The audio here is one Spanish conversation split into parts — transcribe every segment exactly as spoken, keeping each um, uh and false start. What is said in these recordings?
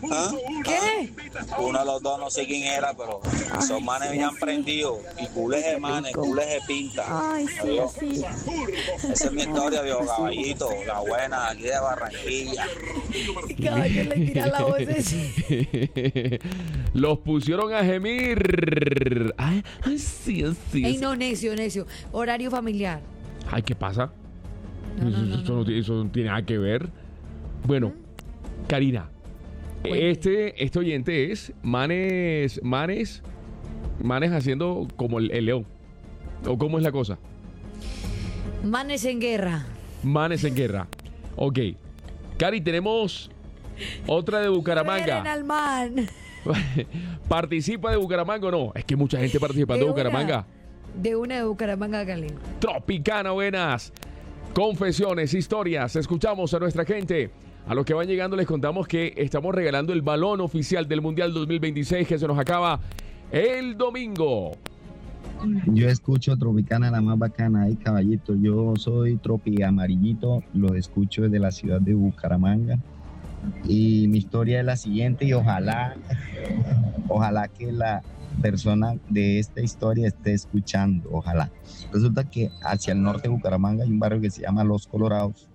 ¿Ah? ¿Qué? Uno de los dos no sé quién era, pero esos manes me han prendido. Y cules de manes, cules de pinta. Ay, sí, Adiós. sí. Esa es mi historia, viejo caballito. La buena, aquí de Barranquilla. Caballo le tira la voz ese. Los pusieron a gemir. Ay, ay, sí, sí. Ey, sí. no, necio, necio. Horario familiar. Ay, ¿qué pasa? No, no, eso, no, eso no. no tiene- eso no tiene nada que ver. Bueno, Karina, Cuente. este, este oyente es Manes, Manes, Manes haciendo como el, el león. ¿O cómo es la cosa? Manes en guerra. Manes en guerra. Ok. Cari, tenemos otra de Mueren Bucaramanga. al man. ¿Participa de Bucaramanga o no? Es que mucha gente participando de De una. Bucaramanga. De una de Bucaramanga, Cali. Tropicana, buenas. Confesiones, historias. Escuchamos a nuestra gente. A los que van llegando les contamos que estamos regalando el balón oficial del Mundial dos mil veintiséis que se nos acaba el domingo. Yo escucho Tropicana, la más bacana. Ay, caballito, yo soy Tropi Amarillito, lo escucho desde la ciudad de Bucaramanga. Y mi historia es la siguiente y ojalá, ojalá que la persona de esta historia esté escuchando, ojalá. Resulta que hacia el norte de Bucaramanga hay un barrio que se llama Los Colorados.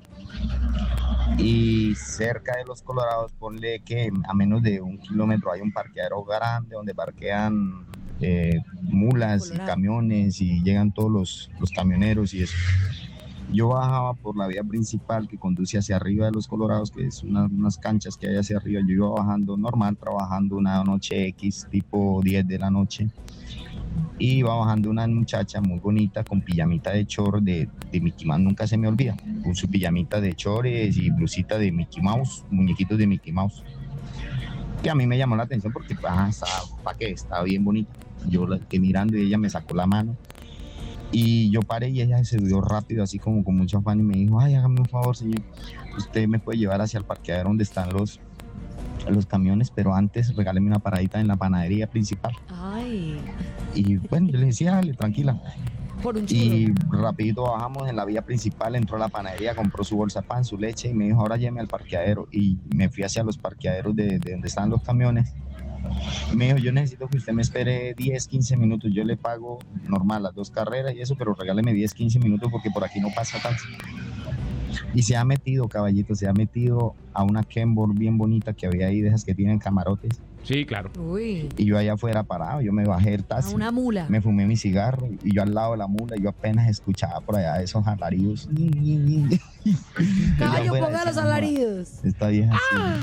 Y cerca de Los Colorados, ponle que a menos de un kilómetro hay un parqueadero grande donde parquean eh, mulas y Colorado. camiones y llegan todos los, los camioneros y eso. Yo bajaba por la vía principal que conduce hacia arriba de Los Colorados, que es una- unas canchas que hay hacia arriba. Yo iba bajando normal, trabajando una noche X, tipo diez de la noche. Y iba bajando una muchacha muy bonita con pijamita de chor de, de Mickey Mouse, nunca se me olvida, con su pijamita de chores y blusita de Mickey Mouse, muñequitos de Mickey Mouse. Que a mí me llamó la atención porque, ah, estaba, ¿para qué? Estaba bien bonita. Yo la quedé mirando y ella me sacó la mano. Y yo paré y ella se subió rápido, así como con mucho afán, y me dijo, ay, hágame un favor, señor, usted me puede llevar hacia el parqueadero donde están los, los camiones, pero antes regáleme una paradita en la panadería principal. Ay. Y bueno, yo le decía, dale, tranquila. Por un churro. Y rapidito bajamos en la vía principal, entró a la panadería, compró su bolsa de pan, su leche y me dijo, ahora lléveme al parqueadero. Y me fui hacia los parqueaderos de, de donde están los camiones. Y me dijo, yo necesito que usted me espere diez, quince minutos, yo le pago normal las dos carreras y eso, pero regáleme diez, quince minutos porque por aquí no pasa taxi. Y se ha metido, caballito, se ha metido a una Kenworth bien bonita que había ahí, de esas que tienen camarotes. Sí, claro. Uy. Y yo allá afuera parado, yo me bajé el A taxi. una mula. Me fumé mi cigarro y yo al lado de la mula, yo apenas escuchaba por allá esos alaridos. Caballo, ponga los alaridos. Esta vieja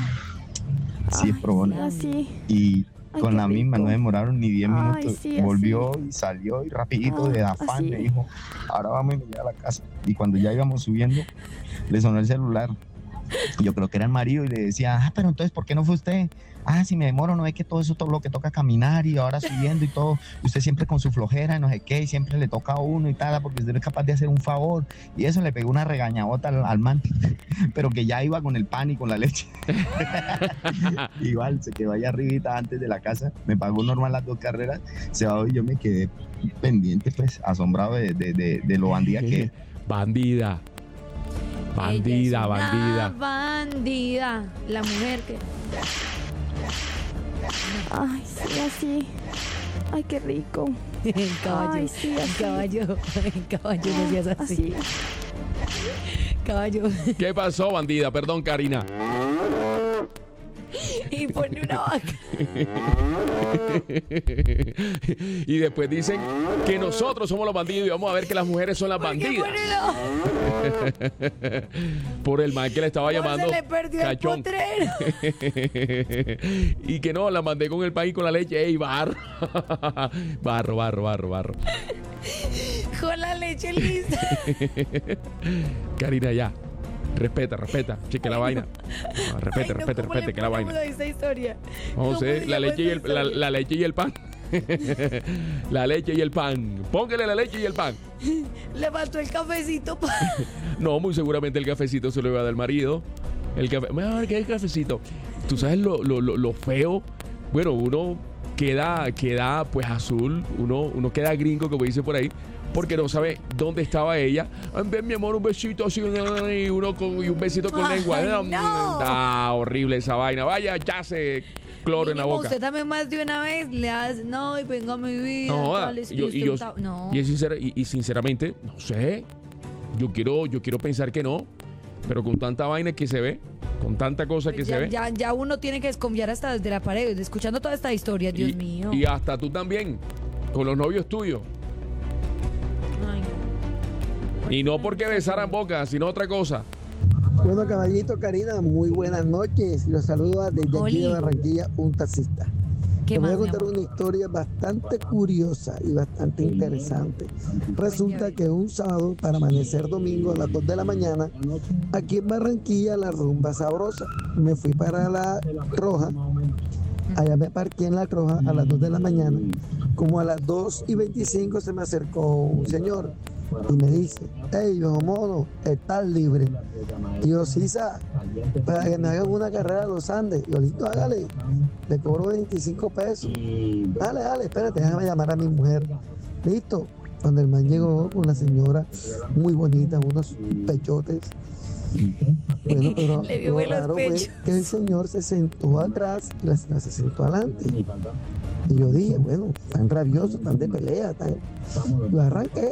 sí, sí es probona. Así. Y Ay, con qué la misma, rico. no demoraron ni diez Ay, minutos. sí, así. Volvió y salió y rapidito de Ah, afán así. me dijo, ahora vamos a ir a la casa. Y cuando ya íbamos subiendo, le sonó el celular. Yo creo que era el marido y le decía, ah, pero entonces, ¿por qué no fue usted? Ah, si me demoro, no es que todo eso, todo lo que toca caminar y ahora subiendo y todo, usted siempre con su flojera y no sé qué, y siempre le toca a uno y tal, porque usted no es capaz de hacer un favor. Y eso le pegó una regañabota al, al man, pero que ya iba con el pan y con la leche. Igual, se quedó allá arribita antes de la casa, me pagó normal las dos carreras, se bajó y yo me quedé pendiente, pues, asombrado de, de, de, de lo bandida que es. Bandida. Bandida, Ella es una bandida. Bandida. La mujer que. Ay, sí, así. Ay, qué rico. El caballo. Ay, sí, el así. caballo. El caballo no seas así. Así. Caballo. ¿Qué pasó, bandida? Perdón, Karina. Y pone una vaca. Y después dicen que nosotros somos los bandidos y vamos a ver que las mujeres son las ¿Por qué bandidas. pone una- Por el man que le estaba No, llamando se le perdió cachón. el potrero. Y que no, la mandé con el pan y con la leche. ¡Ey, barro! Barro, barro, barro, barro. Con la leche lista. Karina, ya. Respeta, respeta. Cheque la vaina. No, respete, Ay, no, respete, ¿cómo respete, le que la ponemos vaina. a esta historia? Vamos a ¿Cómo ver se la llama leche, y esta el, la, historia? la leche y el pan. La leche y el pan. Póngale la leche y el pan. Le faltó el cafecito. pa- No, muy seguramente el cafecito se lo iba a dar el marido. El café. Mira, ¿qué es el cafecito? Tú sabes lo, lo, lo, lo feo. Bueno, uno queda, queda pues azul. Uno, uno queda gringo, como dice por ahí. porque no sabe dónde estaba ella. Ven, mi amor, un besito así y uno con, y un besito con Ay, lengua. no. Ah, horrible esa vaina. Vaya, ya se cloro en la Mínimo, boca. usted también más de una vez le hace, no, y venga a mi vida. No, joda. tal, es que Yo- usted y, yo- está- no. y es sincera- y- y sinceramente, no sé. Yo quiero, yo quiero pensar que no, pero con tanta vaina que se ve, con tanta cosa que Pues se ya, ve. ya, ya uno tiene que desconfiar hasta desde la pared, escuchando toda esta historia, Dios y, mío. y hasta tú también, con los novios tuyos. Ay, no. Y no porque besaran boca, sino otra cosa. Bueno, caballito, Karina, muy buenas noches. Los saludo desde aquí de Oli. Barranquilla, un taxista. ¿Qué Te voy más, a mi contar amor? una historia bastante curiosa y bastante interesante. Resulta que un sábado, para amanecer domingo a las dos de la mañana, aquí en Barranquilla la rumba sabrosa. Me fui para la Roja, allá me parqué en la Roja a las dos de la mañana. Como a las dos y veinticinco se me acercó un señor y me dice, hey, viejo mono, ¿estás libre? Y yo, sí, sa, para que me hagan una carrera a los Andes. Y yo, listo, hágale, le cobro veinticinco pesos. Dale, dale, espérate, déjame llamar a mi mujer. Listo. Cuando el man llegó con la señora, muy bonita, unos pechotes. Bueno, pero Le vio lo buenos raro fue pechos. que el señor se sentó atrás y la señora se sentó adelante. Y yo dije, bueno, tan rabioso, tan de pelea, tan... Yo arranqué.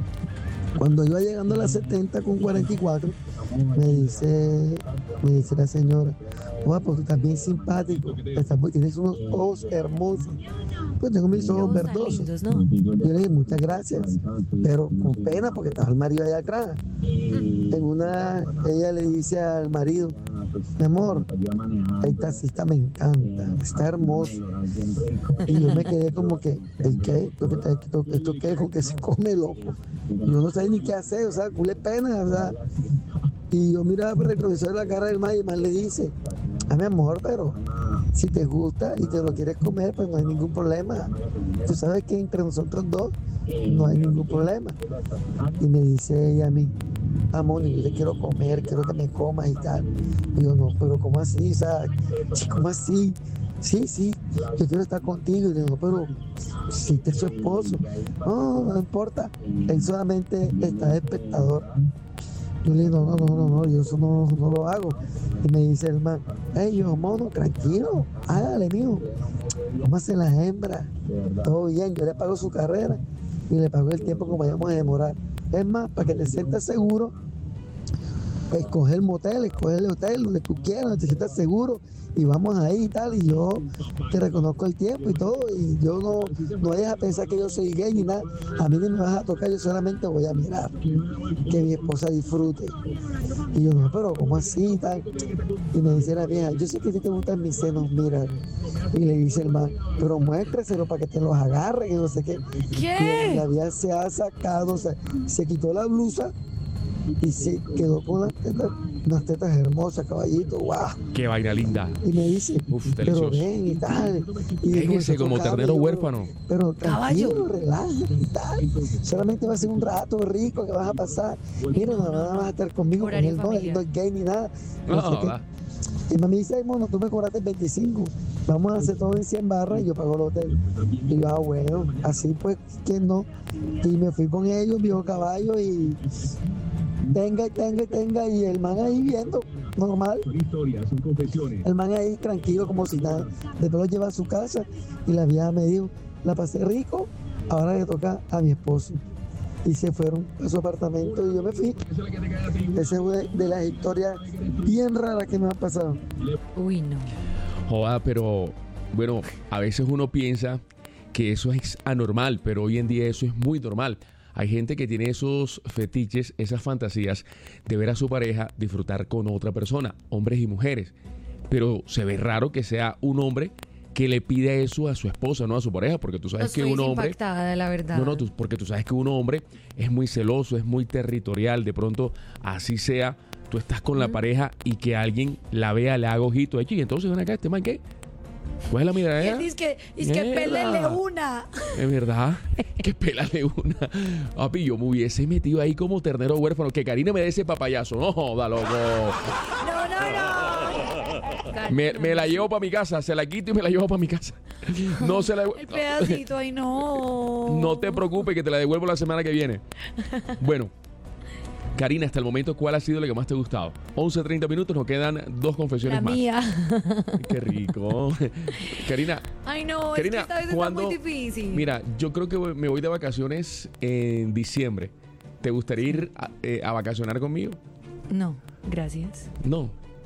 Cuando iba llegando a las setenta con cuarenta y cuatro, me dice, me dice la señora, guapo, tú estás bien simpático, estás muy- tienes unos ojos hermosos. Pues tengo mis ojos Dios, tan verdosos. lindos, ¿no? Yo le dije, muchas gracias, pero con pena porque estaba el marido allá atrás. En una, ella le dice al marido, mi amor, el taxista me encanta, está hermoso. Y yo me quedé como que, ¿el qué? ¿Esto qué, esto, esto qué? ¿Con qué se come, loco? Y yo no sabía ni qué hacer, o sea, culé pena, o sea. Y yo miraba por el retrovisor de la cara del man y el man le dice, a mi amor, pero si te gusta y te lo quieres comer, pues no hay ningún problema. Tú sabes que entre nosotros dos no hay ningún problema. Y me dice ella a mí, amor, yo te quiero comer, quiero que me comas y tal. Y yo, no, pero ¿cómo así? O sea, ¿cómo así? Sí, sí, yo quiero estar contigo. Y digo, pero si te es su esposo. No, no importa. Él solamente está de espectador. Yo le digo, no, no, no, no, yo eso no, no lo hago. Y me dice el man, hey, yo, mono, tranquilo, hágale, mijo. ¿Cómo hacen las hembras? Todo bien, yo le pago su carrera y le pago el tiempo que vayamos a demorar. Es más, para que te sientas seguro, escoge el motel, escoge el hotel, donde tú quieras, donde te sientas seguro, y vamos ahí y tal, y yo te reconozco el tiempo y todo, y yo no, no vayas a pensar que yo soy gay ni nada, a mí ni me vas a tocar, yo solamente voy a mirar, que mi esposa disfrute. Y yo, no, pero ¿cómo así y tal? Y me dice la vieja, yo sé que a ti te gustan mis senos, mira. Y le dice el man, pero muéstreselo para que te los agarre, que no sé qué. ¿Qué? Y la vieja se ha sacado, o sea, se quitó la blusa y se quedó con las tetas, unas tetas hermosas, caballito, guau. Qué vaina linda. Y me dice, Uf, pero delicioso. ven y tal. Y Déjese comenzó a como tocarme, ternero yo, huérfano. Pero tranquilo, Caballo. relájate y tal. Solamente va a ser un rato rico que vas a pasar. Mira, nada vas a estar conmigo, con Horario él no, él familiar. no es gay ni nada. No No, sé qué. va. Y mami dice, ay, mono, tú me cobraste veinticinco. Vamos a hacer todo en cien barras y yo pago el hotel. Y yo, ah, bueno, así pues, ¿quién no? Y me fui con ellos, viejo caballo, y tenga y tenga y tenga. Y el man ahí viendo, normal. El man ahí tranquilo, como si nada. Después lo lleva a su casa y la vieja me dijo, la pasé rico, ahora le toca a mi esposo. Y se fueron a su apartamento y yo me fui. Esa es una de las historias bien raras que me han pasado. Uy, no. Joda, pero bueno, a veces uno piensa que eso es anormal, pero hoy en día eso es muy normal. Hay gente que tiene esos fetiches, esas fantasías de ver a su pareja disfrutar con otra persona, hombres y mujeres. Pero se ve raro que sea un hombre que le pida eso a su esposa, no a su pareja, porque tú sabes que Estoy un hombre... impactada, la verdad. No, no, tú- porque tú sabes que un hombre es muy celoso, es muy territorial. De pronto, así sea, tú estás con la pareja y que alguien la vea, le haga ojito. Y entonces, ven acá, ¿este man qué? ¿Cuál es la Y mirada? él dice que, dice que Mierda. pelele una. Es verdad, que pélale una. Papi, yo me hubiese metido ahí como ternero huérfano. Que Karina me dé ese papayazo. No joda, loco. No, no, no. Me, me la llevo para mi casa, se la quito y me la llevo para mi casa. No se la El pedacito, ay no. No te preocupes que te la devuelvo la semana que viene. Bueno, Karina, hasta el momento, ¿cuál ha sido la que más te ha gustado? once, treinta minutos, nos quedan dos confesiones La más. mía. Qué rico. Karina, Ay no, Karina, es que esta vez ¿cuándo- está muy difícil. mira, yo creo que voy- me voy de vacaciones en diciembre. ¿Te gustaría ir a, eh, a vacacionar conmigo? No, gracias. No,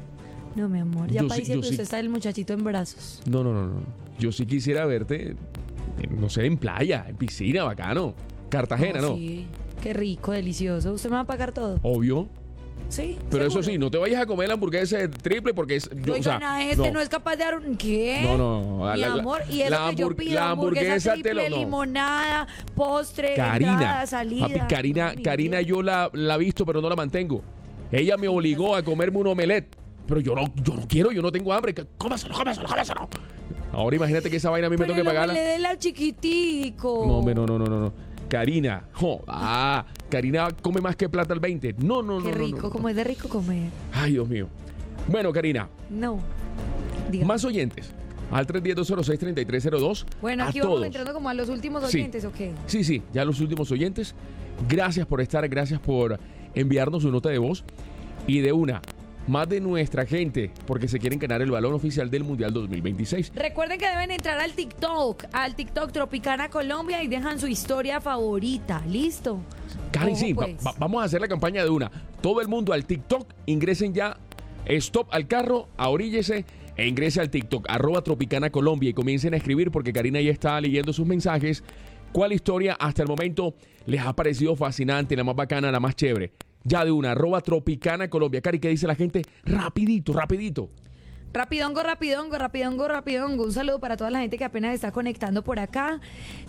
No, mi amor. Ya Yo para sí- diciembre yo sí. usted está el muchachito en brazos. no, no, no, no. Yo sí quisiera verte, eh, no sé, en playa, en piscina, bacano. Cartagena, ¿no? Sí, qué rico, delicioso. ¿Usted me va a pagar todo? Obvio. Sí. Pero eso ¿seguro? sí, no te vayas a comer la hamburguesa de triple porque es. Yo, o Oigan, sea, a este no. es capaz de dar un... ¿Qué? No, no, no. Mi La- la- amor, y eso la que yo hambur- pido, la hamburguesa, hamburguesa te triple, lo- no. limonada, postre, Karina, entrada, salida. papi, Karina, Mami, Karina yo la, la he visto, pero no la mantengo. Ella me obligó a comerme un omelette, pero yo no, yo no quiero, yo no tengo hambre. Cómaselo, cómaselo, cómaselo. Ahora imagínate que esa vaina a mí me Pero tengo que no pagarla. le dé la chiquitico. No, hombre, no, no, no, no, no. Karina, jo, ah, Karina come más que plata al veinte. No, no, Qué no, no, rico, no, no. como es de rico comer. Ay, Dios mío. Bueno, Karina, No. Dígame. más oyentes. Al tres uno cero, dos cero seis, tres tres cero dos. Bueno, a aquí todos. vamos entrando como a los últimos Sí. oyentes, ¿o qué? Sí, sí, ya los últimos oyentes. Gracias por estar, gracias por enviarnos su nota de voz. Y de una, más de nuestra gente, porque se quieren ganar el balón oficial del Mundial dos mil veintiséis. Recuerden que deben entrar al TikTok, al TikTok Tropicana Colombia y dejan su historia favorita. ¿Listo? Cari, Ojo, sí, va- pues. va- vamos a hacer la campaña de una. Todo el mundo al TikTok, ingresen ya, stop al carro, ahoríllese e ingrese al TikTok, arroba Tropicana Colombia y comiencen a escribir porque Karina ya está leyendo sus mensajes. ¿Cuál historia hasta el momento les ha parecido fascinante, la más bacana, la más chévere? Ya de una, arroba Tropicana Colombia. Cari, ¿qué dice la gente? Rapidito, rapidito. Rapidongo, rapidongo, rapidongo, rapidongo. Un saludo para toda la gente que apenas está conectando por acá.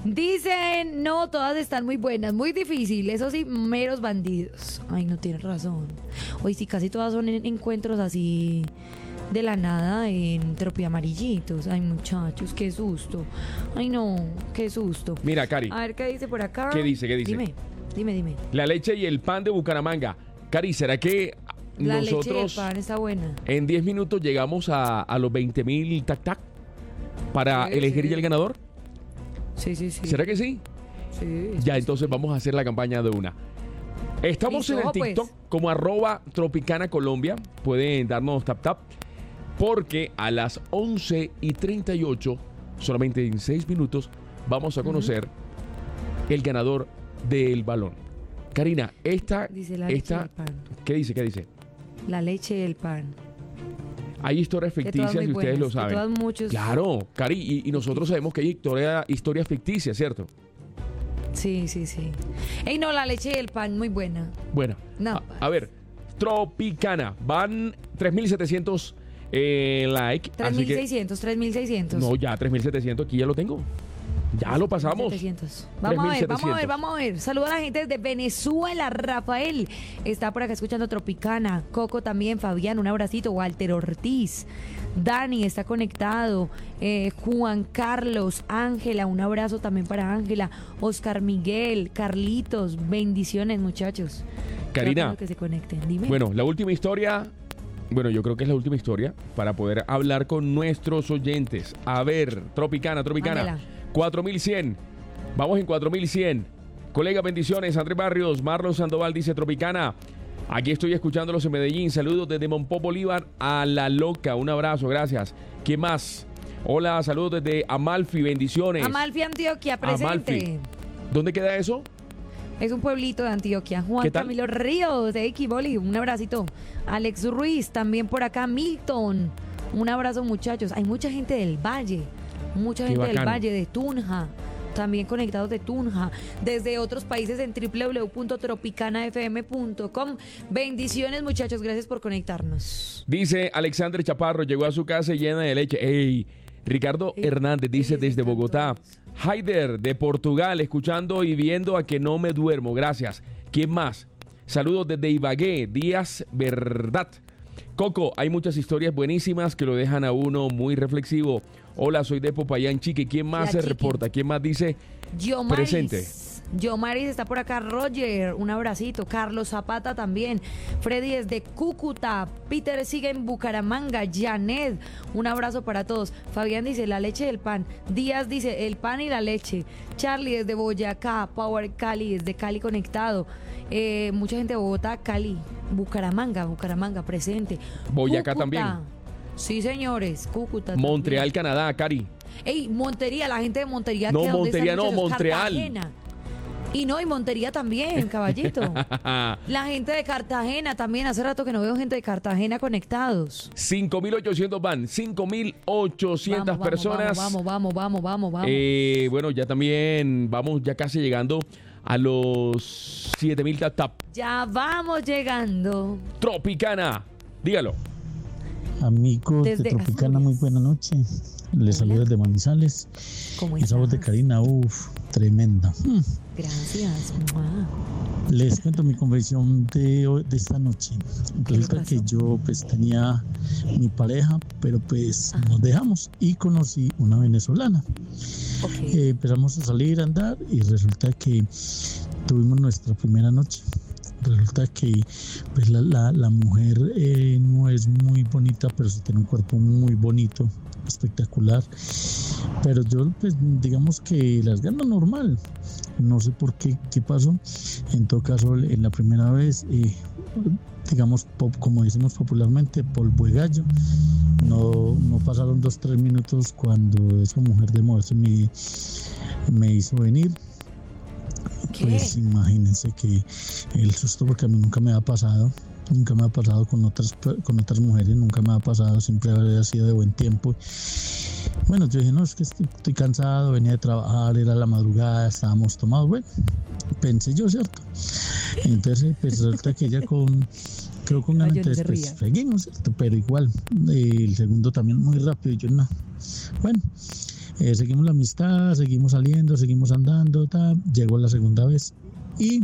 Dicen, no, todas están muy buenas, muy difícil. Eso sí, meros bandidos. Ay, no tienes razón. Hoy sí, casi todas son en- encuentros así de la nada en tropiamarillitos. Ay, muchachos, qué susto. Ay, no, qué susto. Mira, Cari, A ver qué dice por acá. ¿Qué dice, qué dice? Dime, dime, dime. la leche y el pan de Bucaramanga. Cari, ¿será que La leche nosotros de pan está buena. en diez minutos llegamos a, a los veinte mil tac tac para Sí, elegir sí. ya el ganador? Sí, sí, sí. ¿Será que sí? Sí, Ya, sí, entonces vamos a hacer la campaña de una. Estamos Listo, en el pues. TikTok como arroba Tropicana Colombia. Pueden darnos tap tap. Porque a las once y treinta y ocho, solamente en seis minutos, vamos a conocer el ganador del balón. Karina, esta, Dice la leche esta, del pan. ¿qué dice? ¿Qué dice? La leche y el pan. Hay historias Que todas ficticias muy y ustedes buenas, lo que saben. todas muchos- Claro, Cari, y, y nosotros sabemos que hay historia, historias ficticias, ¿cierto? Sí, sí, sí. Ey, no, la leche y el pan, muy buena. Bueno, No. a, a ver, Tropicana, van tres mil setecientos eh, like. así que- tres mil seiscientos, tres mil seiscientos. No, ya tres mil setecientos, aquí ya lo tengo. Ya lo pasamos. setecientos. Vamos a ver, vamos a ver, tres mil setecientos. vamos a ver. Saludos a la gente desde Venezuela. Rafael está por acá escuchando Tropicana. Coco también, Fabián, un abracito. Walter Ortiz. Dani está conectado. Eh, Juan Carlos, Ángela, un abrazo también para Ángela. Oscar Miguel, Carlitos, bendiciones, muchachos. Karina. Qué bueno que se conecten. Dime. Bueno, la última historia. Bueno, yo creo que es la última historia para poder hablar con nuestros oyentes. A ver, Tropicana, Tropicana. Ángela. cuatro mil cien. Vamos en cuatro mil cien. Colega, bendiciones. Andrés Barrios, Marlon Sandoval dice Tropicana. Aquí estoy escuchándolos en Medellín. Saludos desde Monpó Bolívar a La Loca. Un abrazo, gracias. ¿Quién más? Hola, saludos desde Amalfi, bendiciones. Amalfi, Antioquia, presente. Amalfi. ¿Dónde queda eso? Es un pueblito de Antioquia. Juan ¿Qué tal? Camilo Ríos, de Equiboli, un abracito. Alex Ruiz, también por acá. Milton, un abrazo, muchachos. Hay mucha gente del Valle, mucha Qué gente del bacano. Valle, de Tunja, también conectados de Tunja, desde otros países en w w w punto tropicana f m punto com. Bendiciones, muchachos, gracias por conectarnos. Dice Alexander Chaparro, llegó a su casa llena de leche. ¡Ey! Ricardo Ey, Hernández dice ellos desde están Bogotá. todos. Haider de Portugal, escuchando y viendo a que no me duermo. Gracias. ¿Quién más? Saludos desde Ibagué, Díaz Verdad. Coco, hay muchas historias buenísimas que lo dejan a uno muy reflexivo. Hola, soy de Popayán, Chique. ¿Quién más La se Chiqui. reporta? ¿Quién más dice? Yomaris, Presente. Yo Maris está por acá, Roger, un abracito, Carlos Zapata también, Freddy es de Cúcuta, Peter sigue en Bucaramanga, Janet, un abrazo para todos, Fabián dice la leche y el pan, Díaz dice el pan y la leche, Charlie desde Boyacá, Power Cali desde Cali conectado, eh, mucha gente de Bogotá, Cali, Bucaramanga, Bucaramanga presente, Boyacá Cúcuta, también. Sí señores, Cúcuta Montreal, también. Canadá, Cari. Ey, Montería, la gente de Montería. No, ¿qué? ¿Dónde Montería están, no, muchachos? Montreal. Cartagena. Y no, y Montería también, caballito. La gente de Cartagena también. Hace rato que no veo gente de Cartagena conectados. cinco mil ochocientos van, cinco mil ochocientas Vamos, vamos, personas. Vamos, vamos, vamos, vamos, vamos. Eh, bueno, ya también vamos ya casi llegando a los siete mil tap tap. Ya vamos llegando. Tropicana, dígalo. Amigos Desde de Tropicana, muy Asturias. buena noche. Les saludo desde Manizales. ¿Cómo Esa voz de estás? Karina, uff, tremenda. Mm. Gracias. Mua. Les cuento mi confesión de, hoy- de esta noche. Resulta pasó? que yo pues tenía mi pareja, pero pues Ajá. nos dejamos y conocí una venezolana. Ok. Eh, empezamos a salir a andar y resulta que tuvimos nuestra primera noche. Resulta que pues la, la, la mujer eh, no es muy bonita, pero sí tiene un cuerpo muy bonito, espectacular. Pero yo pues digamos que las gano normal. No sé por qué, qué pasó. En todo caso, en la primera vez, eh, digamos, pop, como decimos popularmente, polvo de gallo. No, no pasaron dos, tres minutos cuando esa mujer de moverse me, me hizo venir. ¿Qué? Pues imagínense que el susto, porque a mí nunca me ha pasado, nunca me ha pasado con otras con otras mujeres, nunca me ha pasado, siempre había sido de buen tiempo. Bueno, yo dije, no, es que estoy, estoy cansado, venía de trabajar, era la madrugada, estábamos tomados, bueno, pensé yo, ¿cierto? Entonces, pues resulta que ella con, creo con ganas, Ay, yo no entonces, se pues ría. seguimos, ¿cierto? Pero igual, eh, el segundo también muy rápido, y yo no. Bueno, eh, seguimos la amistad, seguimos saliendo, seguimos andando, ta, llegó la segunda vez y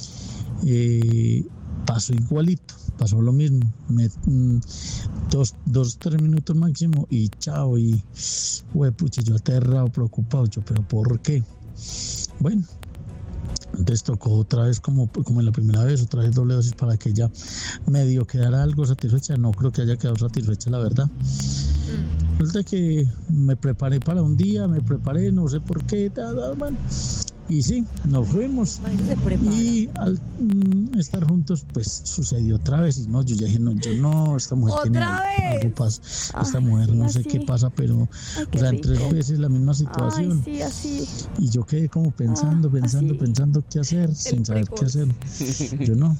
eh, pasó igualito, pasó lo mismo, me, mm, dos, dos, tres minutos máximo y chao, y güey, pucha, yo aterrado, preocupado, yo, pero ¿por qué? Bueno, entonces tocó otra vez como, como en la primera vez, otra vez doble dosis para que ella medio quedara algo satisfecha. No creo que haya quedado satisfecha, la verdad. Resulta que me preparé para un día, me preparé, no sé por qué, ta, ta, bueno, y sí, nos fuimos. Ay, se prepara. Y al mm, estar juntos, pues sucedió otra vez. Y no, yo ya dije, no, yo no, esta mujer ¿Otra tiene algo, vez? algo pasa. Esta Ay, mujer, no sí, sé así. qué pasa, pero, Ay, o qué sea, en tres rico. veces la misma situación. Ay, sí, así. Y yo quedé como pensando, Ah, pensando, así. pensando qué hacer, sin saber qué precoz. hacer. Yo no.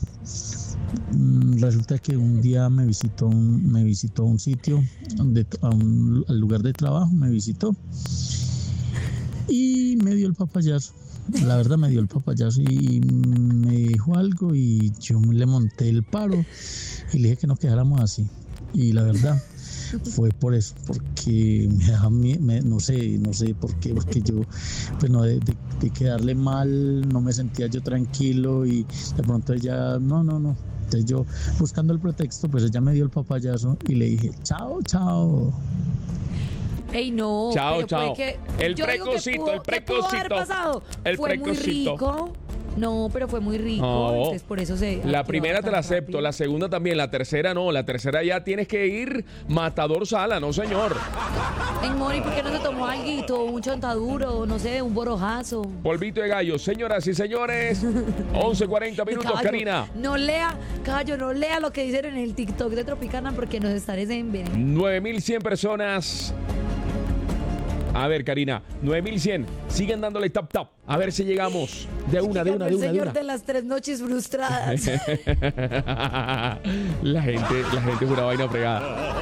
Mm, Resulta que un día me visitó un, me visitó a un sitio, de, a un, al lugar de trabajo, me visitó y me dio el papayazo. La verdad me dio el papayazo y me dijo algo y yo le monté el paro y le dije que nos quedáramos así. Y la verdad fue por eso, porque me dejaba mie- me- no sé, no sé por qué, porque yo, pues no, de, de- de quedarle mal, no me sentía yo tranquilo y de pronto ella, no, no, no. Entonces yo, buscando el pretexto, pues ella me dio el papayazo y le dije, chao, chao. Ey, no. Chao, pero chao. puede que- El yo digo que precocito, pudo- el que pudo haber precocito. pasado. El Fue muy precocito. rico. No, pero fue muy rico. No. Entonces por eso se. La activaba primera te tan la acepto, rápido. la segunda también, la tercera no, la tercera ya tienes que ir matador sala, no señor. En Mori, ¿por qué no se tomó alguito? Un chontaduro, no sé, un borojazo. Polvito de gallo, señoras y señores, once cuarenta minutos, Caballo, Karina. No lea, caballo, no lea lo que dicen en el TikTok de Tropicana porque nos estaré envenenando. nueve mil cien personas. A ver, Karina, nueve mil cien. Siguen dándole tap tap. A ver si llegamos. De una, de una, de El una, de señor una. de las tres noches frustradas. La gente, la gente es una vaina fregada.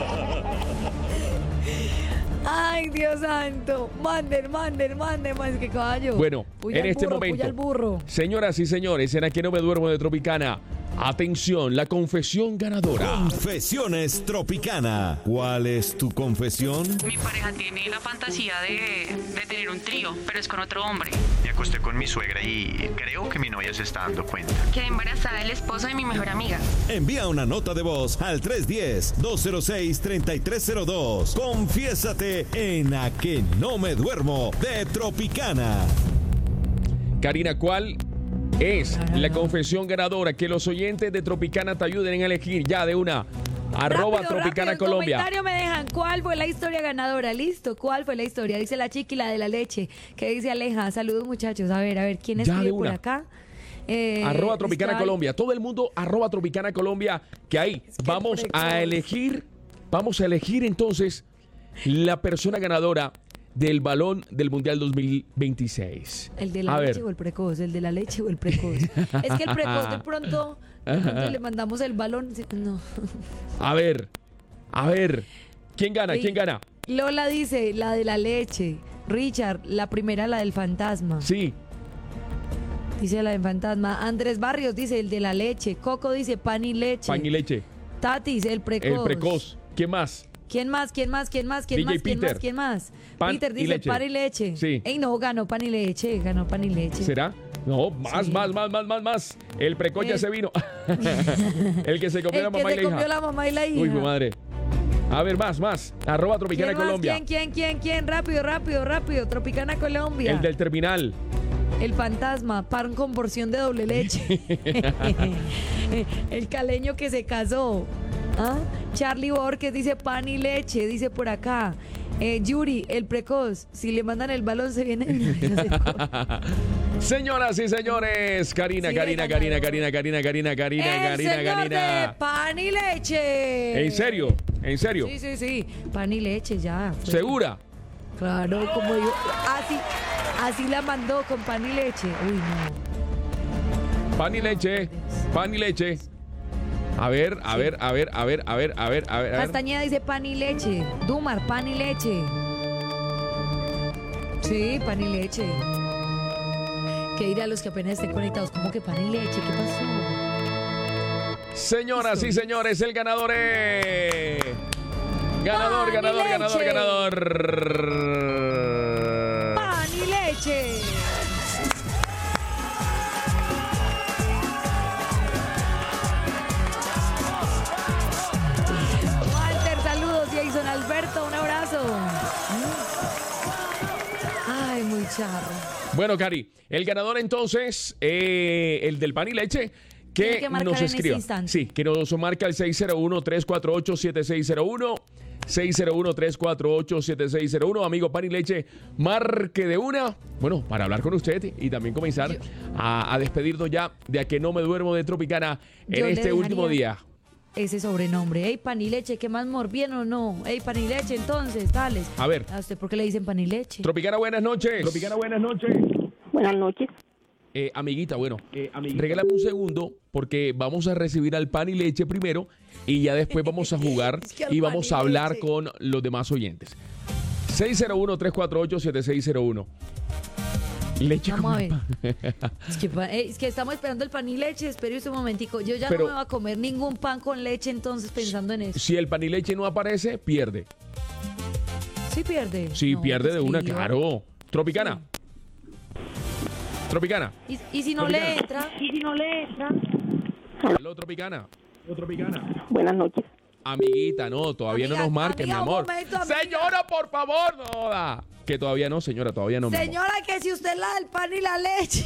Ay, Dios santo. Manden, manden, manden más que caballo. Bueno, Puya en al este burro, momento, puya al burro. señoras y señores, en Aquí No Me Duermo de Tropicana, atención, la confesión ganadora. Confesiones Tropicana. ¿Cuál es tu confesión? Mi pareja tiene la fantasía de, de tener un trío, pero es con otro hombre. Me acosté con mi suegra y creo que mi novia se está dando cuenta. Quedé embarazada del esposo de mi mejor amiga. Envía una nota de voz al tres uno cero, dos cero seis, tres tres cero dos. Confiésate en A Que No Me Duermo de Tropicana. Karina, ¿cuál es la confesión ganadora? Que los oyentes de Tropicana te ayuden a elegir ya de una. Arroba Rápido, Tropicana rápido, Colombia. En comentario me dejan cuál fue la historia ganadora. Listo, ¿cuál fue la historia? Dice la chiqui, la de la leche. ¿Qué dice Aleja? Saludos, muchachos. A ver, a ver, ¿quién Ya escribe de por una. acá? Eh, Arroba Tropicana está- Colombia. Todo el mundo arroba Tropicana Colombia. Que ahí vamos a elegir, vamos a elegir entonces la persona ganadora del balón del Mundial dos mil veintiséis. ¿El de la a leche ver. o el precoz? ¿El de la leche o el precoz? Es que el precoz de pronto, de pronto le mandamos el balón. No. A ver, a ver. ¿Quién gana? Sí. ¿Quién gana? Lola dice, la de la leche. Richard, la primera, la del fantasma. Sí. Dice la del fantasma. Andrés Barrios dice, el de la leche. Coco dice, pan y leche. Pan y leche. Tatis, el precoz. El precoz. ¿Quién más? ¿Quién más? ¿Quién más? ¿Quién más? ¿Quién D J más? ¿Quién Peter. más? ¿Quién más? Pan Peter y dice leche. pan y leche. Sí. Ey, no, ganó pan y leche. Ganó pan y leche. ¿Será? No, más, Sí. más, más, más, más, más. El precoz ya Eh. se vino. El que se comió El la que mamá y se la comió hija. la mamá y la hija. Uy, mi madre. A ver, más, más. Arroba Tropicana ¿Quién más? Colombia. ¿Quién, quién, quién, quién? Rápido, rápido, rápido. Tropicana Colombia. El del terminal. El fantasma, pan con porción de doble leche. El caleño que se casó. ¿Ah? Charlie Borges dice pan y leche, dice por acá. Eh, Yuri, el precoz. Si le mandan el balón, se viene. Señoras y señores, Karina, Sí, Karina, le Karina, ganó. Karina, Karina, Karina, Karina, El Karina, señor de Karina. pan y leche. ¿En serio? ¿En serio? Sí, sí, sí. Pan y leche, ya. fue. ¿Segura? Claro, como yo. Así, así la mandó con pan y leche. Uy, no. Pan y leche, pan y leche. A ver, a ver, a ver, a ver, a ver, a ver, a ver, a ver. Castañeda dice pan y leche. Dumar, pan y leche. Sí, pan y leche. ¿Qué dirán los que apenas estén conectados? ¿Cómo que pan y leche? ¿Qué pasó? Señoras y señores, el ganador es... Ganador, Pan y ganador, ganador, leche. ganador. Pan y leche. Walter, saludos. Jason Alberto, un abrazo. Ay, muy charro. Bueno, Cari, el ganador entonces, eh, el del pan y leche, Tiene que, que marcar nos en ese escriba. instante. Sí, que nos marca el seis cero uno, tres cuatro ocho, siete seis cero uno. seis cero uno, tres cuatro ocho, siete seis cero uno. Amigo pan y leche, marque de una. Bueno, para hablar con usted y también comenzar a, a despedirnos ya de A Que No Me Duermo de Tropicana en Yo le este último dejaría día. Ese sobrenombre. Ey, pan y leche, ¿qué más, mor? ¿Bien o no? Ey, pan y leche, entonces, tales. A ver. ¿A usted por qué le dicen pan y leche? Tropicana, buenas noches. Tropicana, buenas noches. Buenas noches. Eh, amiguita, bueno, eh, regálame un segundo porque vamos a recibir al pan y leche primero y ya después vamos a jugar Es que al y pan vamos y a hablar leche. con los demás oyentes. seis cero uno, tres cuatro ocho, siete seis cero uno. Leche Vamos a con ver. pan. Es que, pa- eh, es que estamos esperando el pan y leche. Espere un momentico. Yo ya Pero- no me voy a comer ningún pan con leche, entonces pensando en eso. Si el pan y leche no aparece, pierde. Sí pierde. Sí, No, pierde de una, escribió. claro. Tropicana. Tropicana. ¿Y, y si no le entra? ¿Y si no le entra? Aló, Tropicana. Aló, Tropicana. Buenas noches. Amiguita, no, todavía Amiga, no nos marquen, mi amiga, un amor. momento, amiga. Señora, por favor, no joda. Que todavía no, señora, todavía no. mi amor. Señora, que si usted es la del pan y la leche.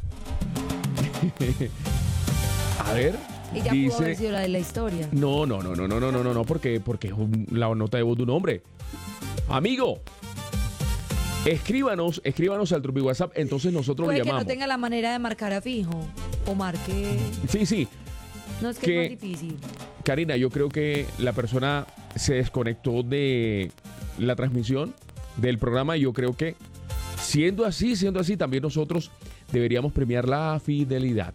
A ver. Ella pudo haber Dice. sido la de la historia. No, no, no, no, no, no, no, no, no, porque, porque es un- la nota de voz de un hombre. Amigo, escríbanos, escríbanos al Trupi WhatsApp, entonces nosotros Puede le que llamamos. no tenga la manera de marcar a fijo. O marque. Sí, sí. No, es que, Que- es más difícil. Karina, yo creo que la persona se desconectó de la transmisión del programa y yo creo que siendo así, siendo así, también nosotros deberíamos premiar la fidelidad.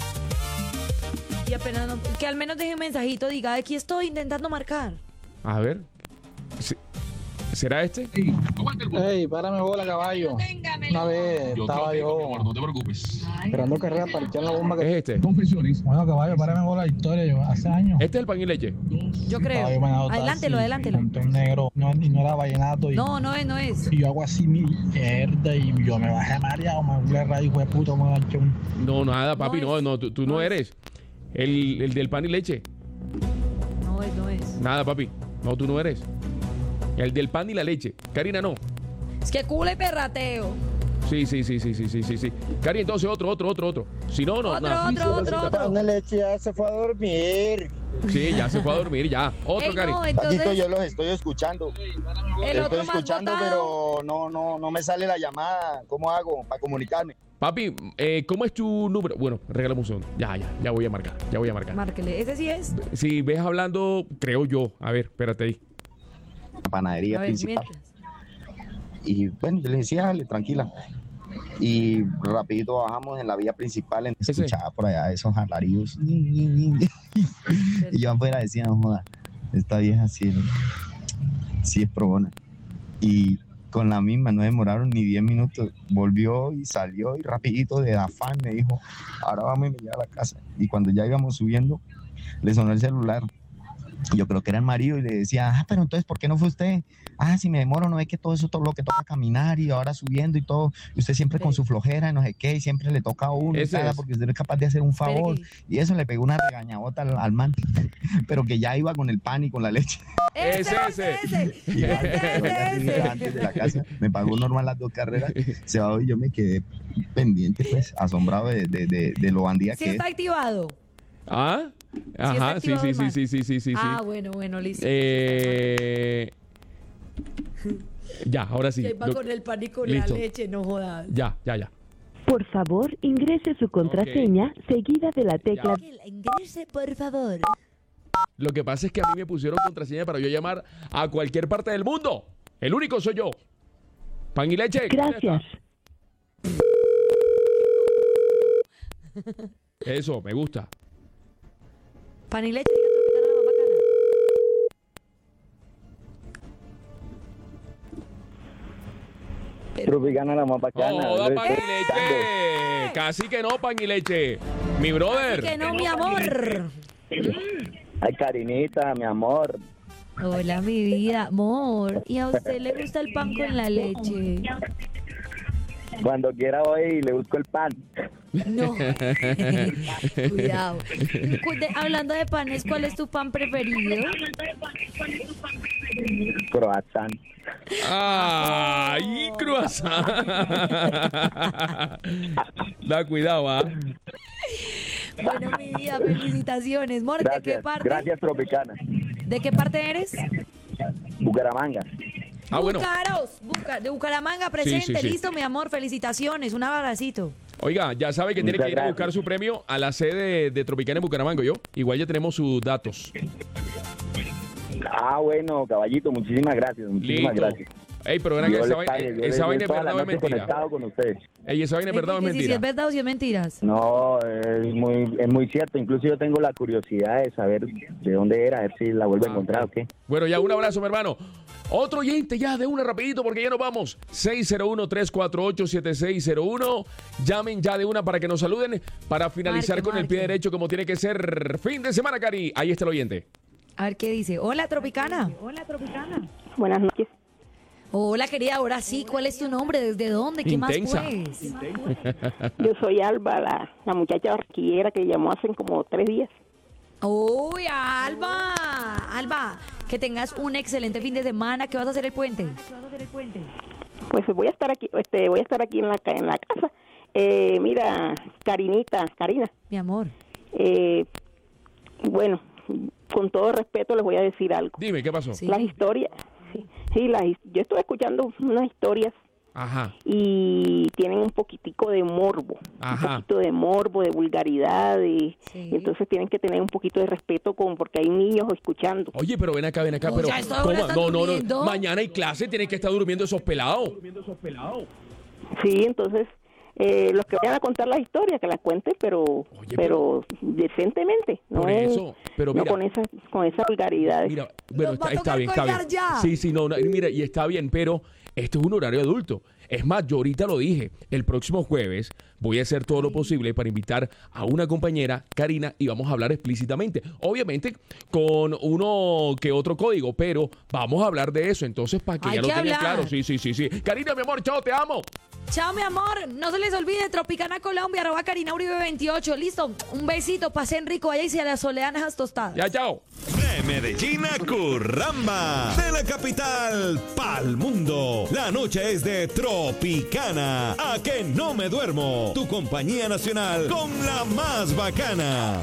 Y apenas no- que al menos deje un mensajito, diga, aquí estoy intentando marcar. A ver. ¿se- ¿Será este? Ey, párame bola, caballo. Una vez estaba yo no te preocupes. esperando carrera para echar la bomba Es que... este. Confesiones. Bueno, caballo, párame bola, historia. Yo hace años. Este es el pan y leche. Yo Caballo, creo. manejado Adelántelo, taxi, adelántelo. monté un negro. No, y no era vallenato. Y, No, no es, no es. y yo hago así mi mierda y yo me bajé mareado. Me fui a la radio, hijo de puta, me eché un... No, nada, papi, No no, es. no, tú, tú no No es. eres el, el del pan y leche. No es, no es. Nada, papi. No, tú no eres. El del pan y la leche. Karina, no. Es que culo y perrateo. Sí, sí, sí, sí, sí, sí, sí, sí. Cari, entonces otro, otro, otro, otro. Si no, no, Otro, nada. otro, otro, otro. Una leche ya se fue a dormir. Sí, ya se fue a dormir, ya. Otro, Ey, Cari. no, entonces, Paquito, yo los estoy escuchando. el Los otro estoy más escuchando, votado. pero no, no, no me sale la llamada. ¿Cómo hago para comunicarme? Papi, eh, ¿cómo es tu número? Bueno, regálame un segundo. Ya, ya, ya voy a marcar, ya voy a marcar. Márquele, ese sí es. Si ves hablando, creo yo. A ver, espérate ahí. La panadería A ver, principal. mientras. Y bueno, yo le decía, dale, tranquila. Y rapidito bajamos en la vía principal, en- Ese. escuchaba por allá esos alaridos. Y yo afuera decía, no joda, esta vieja sí, sí es probona. Y con la misma, no demoraron ni diez minutos, volvió y salió y rapidito de afán me dijo, ahora vamos a ir a la casa. Y cuando ya íbamos subiendo, le sonó el celular. Yo creo que era el marido y le decía, ah, pero entonces, ¿por qué no fue usted? Ah, si me demoro, no es que todo eso, todo lo que toca caminar y ahora subiendo y todo, y usted siempre con su flojera, no sé qué, y siempre le toca a uno, y Ese tal, es. porque usted no es capaz de hacer un favor. Espere Y eso le pegó una regañabota al, al man, pero que ya iba con el pan y con la leche. Ese, Ese, ese, ese. Y Ese, ese, ese. antes de la casa, me pagó normal las dos carreras, se bajó y yo me quedé pendiente, pues, asombrado de, de, de, de lo bandida Sí que es. está activado. ¿Ah? Ajá, sí, activado sí, el sí, man. sí, sí, sí, sí, sí. Ah, bueno, bueno, listo. Eh... Ya, ahora sí. Y ahí va Lo- con el pan y con Listo. la leche, no jodas. Ya, ya, ya. Por favor, ingrese su contraseña seguida de la tecla. Ingrese, por favor. Lo que pasa es que a mí me pusieron contraseña para yo llamar a cualquier parte del mundo. El único soy yo. Pan y leche. Gracias. Eso, me gusta. Pan y leche, diga Tropicana la más bacana. Tropicana la más bacana. Joda, Lo pan y estoy leche. Casi que no, pan y leche. Mi brother. Así que no, mi amor. Ay, Karinita, mi amor. Hola, mi vida, amor. ¿Y a usted le gusta el pan con la leche? Cuando quiera voy y le busco el pan. No. Cuidado. Cu- de- hablando de panes, ¿cuál es tu pan preferido? Croissant. Ay, croissant. Da cuidado, ¿ah? Bueno, mi vida, felicitaciones. Mor, ¿de qué Gracias, parte? gracias, Tropicana. ¿De qué parte eres? Bucaramanga. Ah, bueno. Bucaros, Buca- de Bucaramanga, presente, sí, sí. listo, mi amor, felicitaciones, un abracito. Oiga, ya sabe que tiene Muchas que ir a gracias. buscar su premio a la sede de Tropicana en Bucaramanga, ¿yo? Igual ya tenemos sus datos. Ah, bueno, caballito, muchísimas gracias, muchísimas Listo. gracias. Ey, pero ven acá, Dios esa, les vaina- pague, yo esa les- vaina es toda la verdad o es noche mentira. conectado con ustedes. Ey, esa vaina es verdad o es Que si- si mentira. es verdad o si es mentiras. No, es muy, es muy cierto. Incluso yo tengo la curiosidad de saber de dónde era, a ver si la vuelvo a encontrar o qué. Bueno, ya un abrazo, mi hermano. Otro oyente ya de una rapidito porque ya nos vamos. seis cero uno, tres cuatro ocho, siete seis cero uno. Llamen ya de una para que nos saluden para finalizar Marque, con el pie marque. derecho como tiene que ser. Fin de semana, Cari. Ahí está el oyente. A ver qué dice. Hola, Tropicana. Buenas noches. Hola, querida, ahora sí, ¿cuál es tu nombre? ¿Desde dónde? ¿Qué Intensa. más pues? Yo soy Alba, la, la muchacha barquillera que llamó hace como tres días. Uy, Alba. Alba, que tengas un excelente fin de semana. ¿Qué vas a hacer el puente? Pues voy a estar aquí, este, voy a estar aquí en la ca- en la casa. Eh, mira, Karinita, Karina. Mi amor. Eh, bueno, con todo respeto les voy a decir algo. Dime, ¿qué pasó? Las historias, sí, sí, las, his- yo estoy escuchando unas historias Ajá. y tienen un poquitico de morbo, Ajá. un poquito de morbo, de vulgaridad, y, y entonces tienen que tener un poquito de respeto con porque hay niños escuchando. Oye, pero ven acá, ven acá, Oh, pero ya a esta hora ¿cómo? están No, no, durmiendo. no. Mañana hay clase, tienen que estar durmiendo esos pelados. Sí, entonces eh, los que vayan a contar las historias que las cuenten, pero pero decentemente, no Por es- eso, pero no mira. con esa con esa vulgaridad. Mira, bueno, Nos va está, a está tocar bien, está bien. colgar ya. Sí, sí, no, no, mira, y está bien, pero esto es un horario adulto. Es más, yo ahorita lo dije, el próximo jueves voy a hacer todo lo posible para invitar a una compañera, Karina, y vamos a hablar explícitamente. Obviamente con uno que otro código, pero vamos a hablar de eso, entonces para que Hay ya lo que tengan hablar. claro. Sí, sí, sí, sí. Karina, mi amor, chao, te amo. Chao, mi amor. No se les olvide, Tropicana Colombia, arroba Karina Uribe veintiocho. Listo, un besito, pasen rico allá y se la solean esas tostadas. Ya, chao. De Medellín a Curramba, de la capital pa'l mundo. La noche es de Tropicana. A que no me duermo. Tu compañía nacional con la más bacana.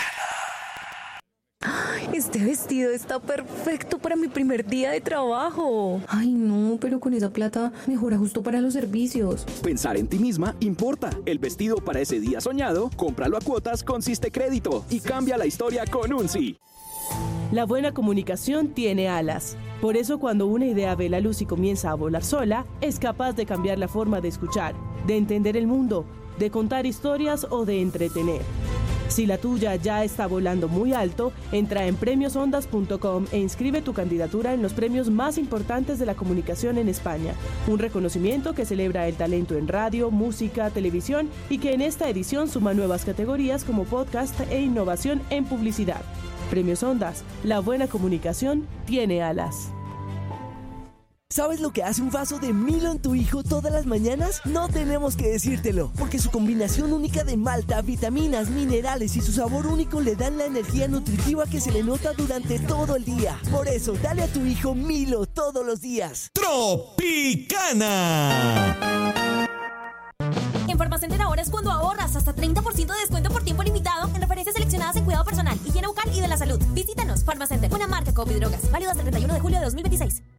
Este vestido está perfecto para mi primer día de trabajo. Ay, no, pero con esa plata mejora justo para los servicios. Pensar en ti misma importa. El vestido para ese día soñado, cómpralo a cuotas con Siste Crédito y cambia la historia con un sí. La buena comunicación tiene alas. Por eso cuando una idea ve la luz y comienza a volar sola, es capaz de cambiar la forma de escuchar, de entender el mundo, de contar historias o de entretener. Si la tuya ya está volando muy alto, entra en premios ondas punto com e inscribe tu candidatura en los premios más importantes de la comunicación en España. Un reconocimiento que celebra el talento en radio, música, televisión y que en esta edición suma nuevas categorías como podcast e innovación en publicidad. Premios Ondas, la buena comunicación tiene alas. ¿Sabes lo que hace un vaso de Milo en tu hijo todas las mañanas? No tenemos que decírtelo, porque su combinación única de malta, vitaminas, minerales y su sabor único le dan la energía nutritiva que se le nota durante todo el día. Por eso, dale a tu hijo Milo todos los días. Tropicana. En Farmacenter ahora es cuando ahorras hasta treinta por ciento de descuento por tiempo limitado en referencias seleccionadas en cuidado personal, higiene bucal y de la salud. Visítanos, Farmacenter, una marca Copi Drogas, válido hasta el treinta y uno de julio de dos mil veintiséis.